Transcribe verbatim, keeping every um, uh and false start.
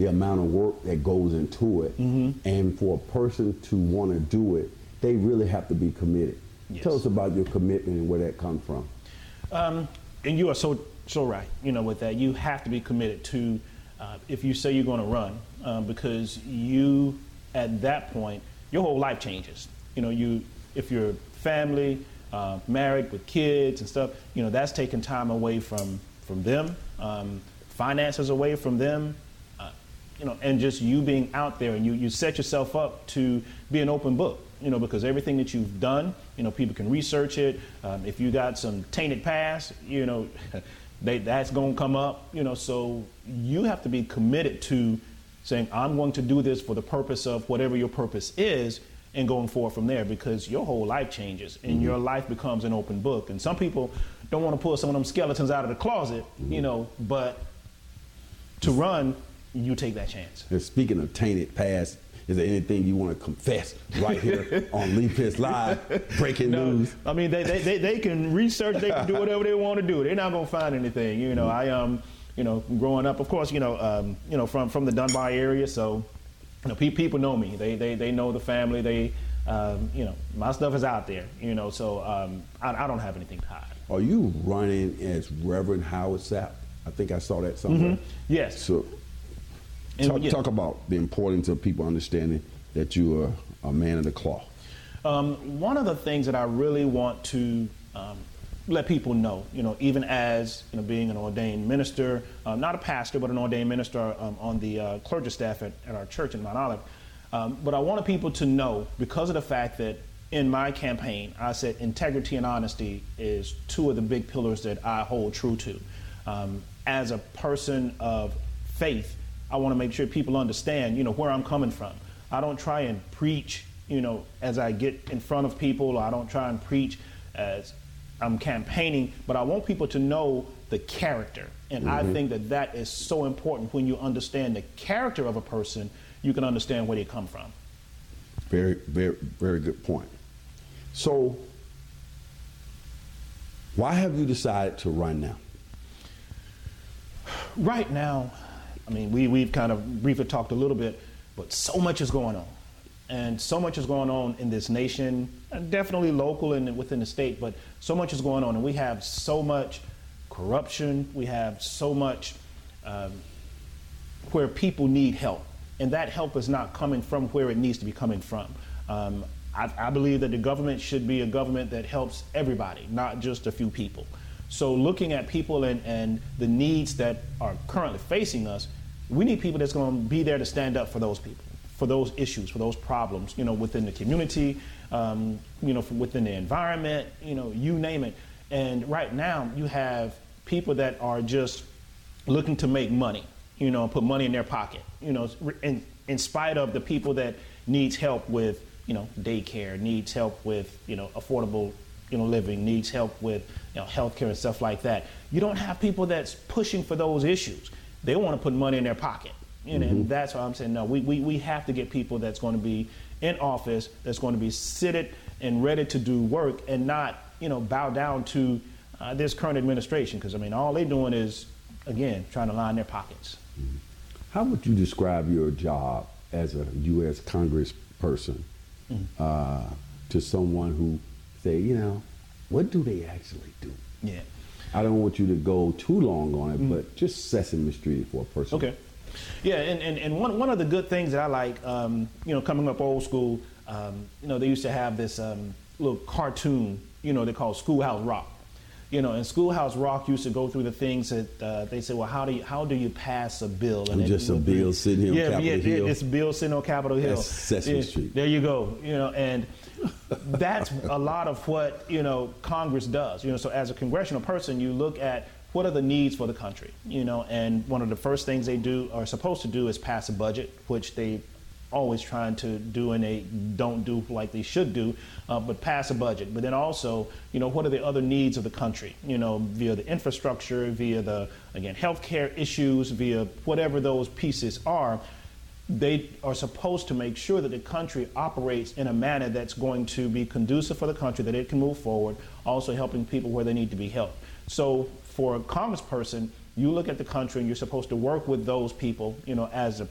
the amount of work that goes into it. Mm-hmm. And for a person to want to do it, they really have to be committed. Yes. Tell us about your commitment and where that comes from. Um, and you are so so right, you know, with that. You have to be committed to, uh, if you say you're going to run, um, because you, at that point, your whole life changes. You know, you if you're family, uh, married with kids and stuff, you know, that's taking time away from, from them, um, finances away from them, uh, you know, and just you being out there, and you, you set yourself up to be an open book. You know, because everything that you've done, you know, people can research it. Um, if you got some tainted past, you know, they, that's going to come up, you know, so you have to be committed to saying, I'm going to do this for the purpose of whatever your purpose is, and going forward from there, because your whole life changes and mm-hmm. your life becomes an open book. And some people don't want to pull some of them skeletons out of the closet, mm-hmm. you know, but to run, you take that chance. And speaking of tainted past, is there anything you want to confess right here on Lee Pitts Live, breaking no, news? I mean, they, they, they, they can research, they can do whatever they want to do. They're not going to find anything. You know, I, um, you know, growing up, of course, you know, um, you know, from, from the Dunbar area. So, you know, pe- people know me. They, they, they know the family. They, um, you know, my stuff is out there, you know, so um, I, I don't have anything to hide. Are you running as Reverend Howard Sapp? I think I saw that somewhere. Mm-hmm. Yes. So, Talk, and, yeah. talk about the importance of people understanding that you are a man of the cloth. Um, one of the things that I really want to um, let people know, you know, even as you know, being an ordained minister, uh, not a pastor, but an ordained minister um, on the uh, clergy staff at, at our church in Mount Olive. Um, but I wanted people to know, because of the fact that in my campaign, I said integrity and honesty is two of the big pillars that I hold true to. Um, as a person of faith, I want to make sure people understand, you know, where I'm coming from. I don't try and preach, you know, as I get in front of people, or I don't try and preach as I'm campaigning, but I want people to know the character. And mm-hmm. I think that that is so important. When you understand the character of a person, you can understand where they come from. Very, very, very good point. So, why have you decided to run now? Right now, I mean, we, we've kind of briefly talked a little bit, but so much is going on. And so much is going on in this nation, and definitely local and within the state, but so much is going on. And we have so much corruption. We have so much um, where people need help. And that help is not coming from where it needs to be coming from. Um, I, I believe that the government should be a government that helps everybody, not just a few people. So looking at people and, and the needs that are currently facing us, we need people that's going to be there to stand up for those people, for those issues, for those problems, you know, within the community, um, you know, from within the environment, you know, you name it. And right now you have people that are just looking to make money, you know, put money in their pocket, you know, in, in spite of the people that needs help with, you know, daycare, needs help with, you know, affordable, you know, living, needs help with, you know, healthcare and stuff like that. You don't have people that's pushing for those issues. They want to put money in their pocket. You know, mm-hmm. and that's why I'm saying, no, we, we, we have to get people that's going to be in office, that's going to be seated and ready to do work, and not, you know, bow down to uh, this current administration. Because, I mean, all they're doing is, again, trying to line their pockets. Mm-hmm. How would you describe your job as a U S congressperson mm-hmm. uh, to someone who say, you know, what do they actually do? Yeah. I don't want you to go too long on it, mm-hmm. but just Sesame Street for a person. Okay. Yeah, and, and, and one, one of the good things that I like, um, you know, coming up old school, um, you know, they used to have this um, little cartoon, you know, they call Schoolhouse Rock. You know, and Schoolhouse Rock used to go through the things that uh, they said, well, how do you how do you pass a bill? And just it, a bill sitting here yeah, on Capitol yeah, Hill. Yeah, it's a bill sitting on Capitol Hill. That's Sesame yeah, Street. There you go. You know, and that's a lot of what, you know, Congress does. You know, so as a congressional person, you look at what are the needs for the country, you know, and one of the first things they do are supposed to do is pass a budget, which they always trying to do and they don't do like they should do, uh, but pass a budget. But then also, you know, what are the other needs of the country, you know, via the infrastructure, via the, again, healthcare issues, via whatever those pieces are. They are supposed to make sure that the country operates in a manner that's going to be conducive for the country, that it can move forward, also helping people where they need to be helped. So for a congressperson, you look at the country and you're supposed to work with those people, you know, as a